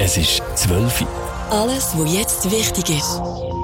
Es ist 12 Uhr. Alles, was jetzt wichtig ist.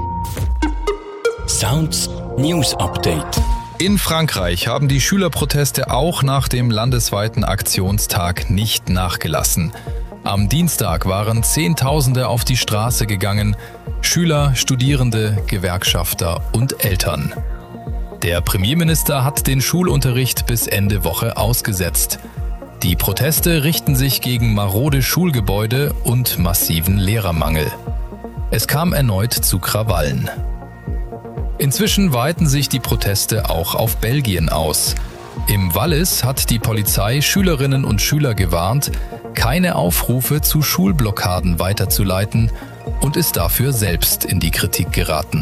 Sounds News Update. In Frankreich haben die Schülerproteste auch nach dem landesweiten Aktionstag nicht nachgelassen. Am Dienstag waren Zehntausende auf die Straße gegangen. Schüler, Studierende, Gewerkschafter und Eltern. Der Premierminister hat den Schulunterricht bis Ende Woche ausgesetzt. Die Proteste richten sich gegen marode Schulgebäude und massiven Lehrermangel. Es kam erneut zu Krawallen. Inzwischen weiten sich die Proteste auch auf Belgien aus. Im Wallis hat die Polizei Schülerinnen und Schüler gewarnt, keine Aufrufe zu Schulblockaden weiterzuleiten und ist dafür selbst in die Kritik geraten.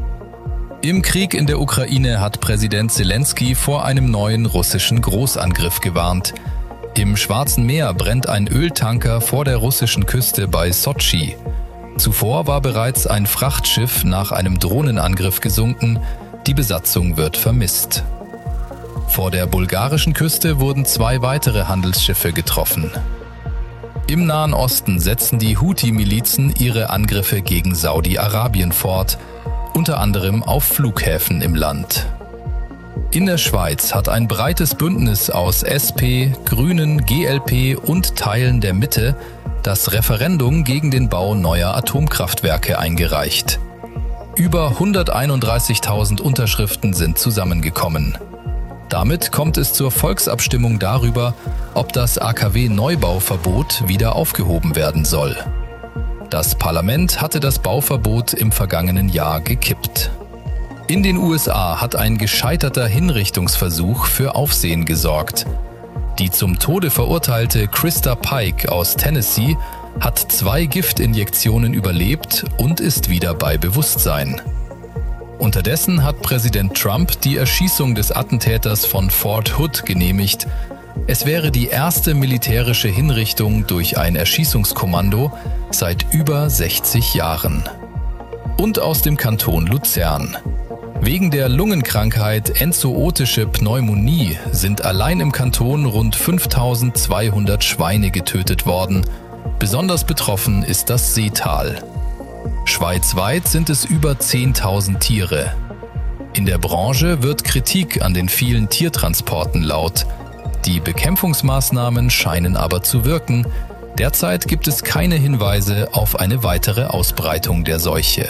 Im Krieg in der Ukraine hat Präsident Zelensky vor einem neuen russischen Großangriff gewarnt. Im Schwarzen Meer brennt ein Öltanker vor der russischen Küste bei Sotschi. Zuvor war bereits ein Frachtschiff nach einem Drohnenangriff gesunken. Die Besatzung wird vermisst. Vor der bulgarischen Küste wurden 2 weitere Handelsschiffe getroffen. Im Nahen Osten setzen die Houthi-Milizen ihre Angriffe gegen Saudi-Arabien fort, unter anderem auf Flughäfen im Land. In der Schweiz hat ein breites Bündnis aus SP, Grünen, GLP und Teilen der Mitte das Referendum gegen den Bau neuer Atomkraftwerke eingereicht. Über 131.000 Unterschriften sind zusammengekommen. Damit kommt es zur Volksabstimmung darüber, ob das AKW-Neubauverbot wieder aufgehoben werden soll. Das Parlament hatte das Bauverbot im vergangenen Jahr gekippt. In den USA hat ein gescheiterter Hinrichtungsversuch für Aufsehen gesorgt. Die zum Tode verurteilte Krista Pike aus Tennessee hat 2 Giftinjektionen überlebt und ist wieder bei Bewusstsein. Unterdessen hat Präsident Trump die Erschießung des Attentäters von Fort Hood genehmigt. Es wäre die erste militärische Hinrichtung durch ein Erschießungskommando seit über 60 Jahren. Und aus dem Kanton Luzern. Wegen der Lungenkrankheit enzootische Pneumonie sind allein im Kanton rund 5200 Schweine getötet worden. Besonders betroffen ist das Seetal. Schweizweit sind es über 10.000 Tiere. In der Branche wird Kritik an den vielen Tiertransporten laut. Die Bekämpfungsmaßnahmen scheinen aber zu wirken. Derzeit gibt es keine Hinweise auf eine weitere Ausbreitung der Seuche.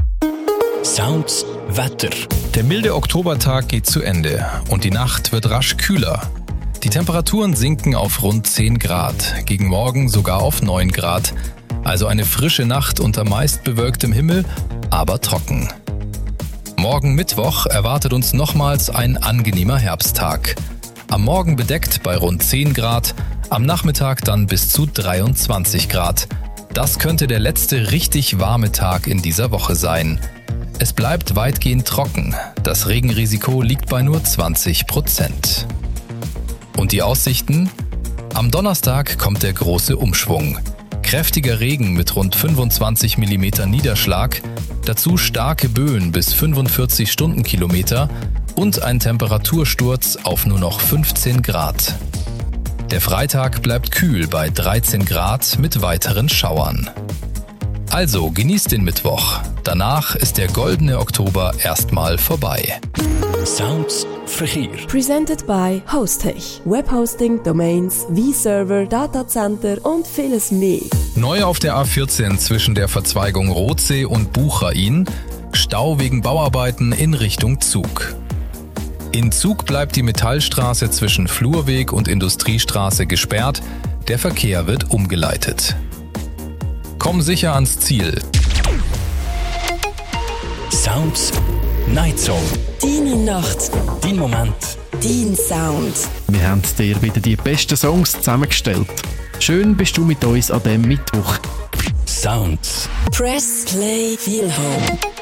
Sounds Wetter. Der milde Oktobertag geht zu Ende und die Nacht wird rasch kühler. Die Temperaturen sinken auf rund 10 Grad, gegen Morgen sogar auf 9 Grad. Also eine frische Nacht unter meist bewölktem Himmel, aber trocken. Morgen Mittwoch erwartet uns nochmals ein angenehmer Herbsttag. Am Morgen bedeckt bei rund 10 Grad, am Nachmittag dann bis zu 23 Grad. Das könnte der letzte richtig warme Tag in dieser Woche sein. Es bleibt weitgehend trocken. Das Regenrisiko liegt bei nur 20%. Und die Aussichten? Am Donnerstag kommt der große Umschwung. Kräftiger Regen mit rund 25 mm Niederschlag, dazu starke Böen bis 45 Stundenkilometer und ein Temperatursturz auf nur noch 15 Grad. Der Freitag bleibt kühl bei 13 Grad mit weiteren Schauern. Also genießt den Mittwoch. Danach ist der goldene Oktober erstmal vorbei. Sounds Verkehr. Presented by Hostech. Webhosting, Domains, V-Server, Datacenter und vieles mehr. Neu auf der A14 zwischen der Verzweigung Rothsee und Buchain. Stau wegen Bauarbeiten in Richtung Zug. In Zug bleibt die Metallstraße zwischen Flurweg und Industriestraße gesperrt. Der Verkehr wird umgeleitet. Komm sicher ans Ziel. Sounds Night Song. Deine Nacht. Dein Moment. Dein Sound. Wir haben dir wieder die besten Songs zusammengestellt. Schön bist du mit uns an diesem Mittwoch. Sounds. Press Play Feel Home.